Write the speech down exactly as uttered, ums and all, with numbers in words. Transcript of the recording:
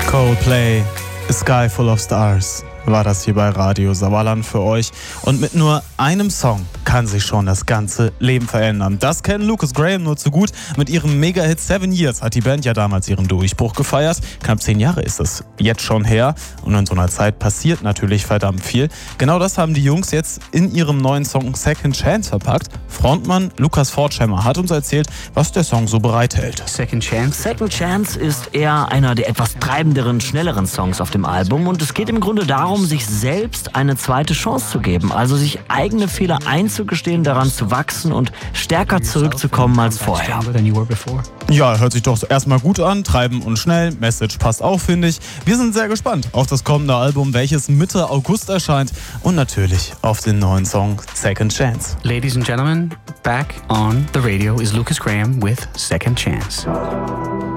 Coldplay, A Sky Full of Stars, war das hier bei Radio Sauerland für euch. Und mit nur einem Song kann sich schon das ganze Leben verändern. Das kennen Lucas Graham nur zu gut. Mit ihrem Mega-Hit Seven Years hat die Band ja damals ihren Durchbruch gefeiert. Knapp zehn Jahre ist es jetzt schon her. Und in so einer Zeit passiert natürlich verdammt viel. Genau das haben die Jungs jetzt in ihrem neuen Song Second Chance verpackt. Frontmann Lukas Forchhammer hat uns erzählt, was der Song so bereithält. Second Chance? Second Chance ist eher einer der etwas treibenderen, schnelleren Songs auf dem Album. Und es geht im Grunde darum, sich selbst eine zweite Chance zu geben. Also sich eigene Fehler einzugestehen, daran zu wachsen und stärker zurückzukommen als vorher. Ja, hört sich doch erstmal gut an. Treiben und schnell. Message passt auch, finde ich. Wir sind sehr gespannt auf das kommende Album, welches Mitte August erscheint. Und natürlich auf den neuen Song Second Chance. Ladies and gentlemen, back on the radio is Lucas Graham with Second Chance.